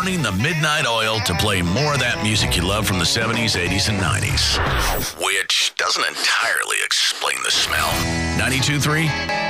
burning the midnight oil to play more of that music you love from the 70s, 80s, and 90s. Which doesn't entirely explain the smell. 92.3